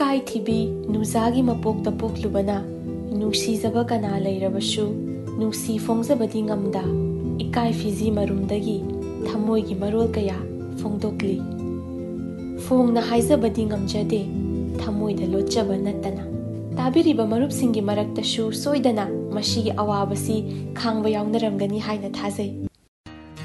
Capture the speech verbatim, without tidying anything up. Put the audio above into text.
इकाई थीबी नुजागी मपोक्ता पोक्लुबना नुसीजबा कना लेरबसु नुसी फोंगजबदी ngamda इकाई फिजी मरुमदगी थमोइगी मरोल कया फोंदोक्ली फोंगना हाइजबदी ngamjade थमोइदा लोचबा नत्तना ताबिरिबा मरुपसिंगी मरक्तसु सोइदना मशिगी अवाबसी खांगबा याउनरमगनी हाइना थाजै।